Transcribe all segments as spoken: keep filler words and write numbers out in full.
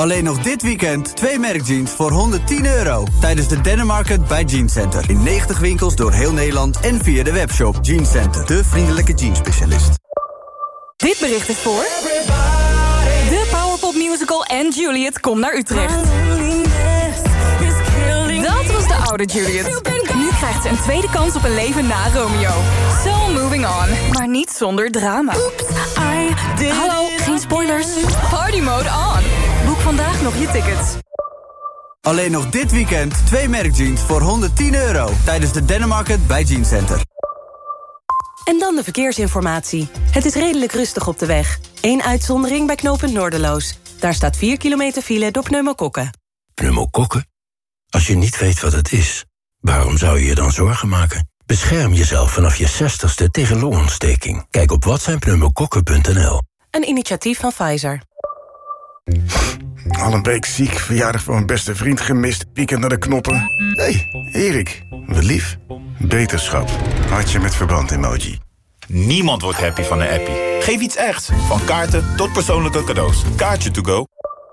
Alleen nog dit weekend twee merkjeans voor honderdtien euro. Tijdens de Dennemarket bij Jeans Center. In negentig winkels door heel Nederland en via de webshop Jeans Center. De vriendelijke jeansspecialist. Dit bericht is voor... De Powerpop Musical en Juliet komt naar Utrecht. Dat was de oude Juliet. Nu krijgt ze een tweede kans op een leven na Romeo. So moving on. Maar niet zonder drama. Hallo, geen spoilers. Party mode on. Boek vandaag nog je tickets. Alleen nog dit weekend twee merkjeans voor honderdtien euro. Tijdens de Dennemarket bij Jeans Center. En dan de verkeersinformatie. Het is redelijk rustig op de weg. Eén uitzondering bij knooppunt Noorderloos. Daar staat vier kilometer file door pneumokokken. Pneumokokken? Als je niet weet wat het is, waarom zou je je dan zorgen maken? Bescherm jezelf vanaf je zestigste tegen longontsteking. Kijk op wat zijn pneumokokken punt n l. Een initiatief van Pfizer. Al een week ziek, verjaardag van mijn beste vriend gemist, weekend naar de knoppen. Hé, hey, Erik, wat lief. Beterschap, hartje met verband emoji. Niemand wordt happy van een appie. Geef iets echt, van kaarten tot persoonlijke cadeaus. Kaartje to go.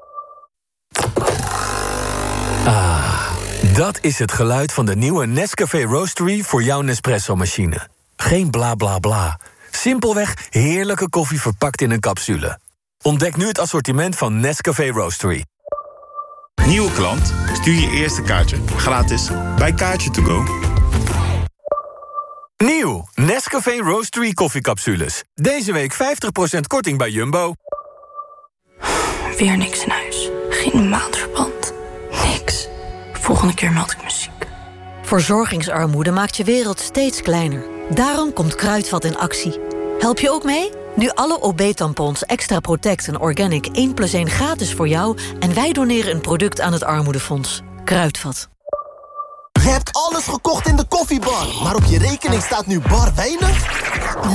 Ah, dat is het geluid van de nieuwe Nescafé Roastery voor jouw Nespresso-machine. Geen bla bla bla. Simpelweg heerlijke koffie verpakt in een capsule. Ontdek nu het assortiment van Nescafé Roastery. Nieuwe klant? Stuur je eerste kaartje gratis bij Kaartje to go. Nieuw Nescafé Roastery koffiecapsules. Deze week vijftig procent korting bij Jumbo. Weer niks in huis. Geen maandverband. Niks. Volgende keer meld ik me ziek. Verzorgingsarmoede maakt je wereld steeds kleiner. Daarom komt Kruidvat in actie. Help je ook mee? Nu alle O B-tampons Extra Protect en Organic één plus één gratis voor jou... en wij doneren een product aan het Armoedefonds. Kruidvat. Je hebt alles gekocht in de koffiebar, maar op je rekening staat nu bar weinig?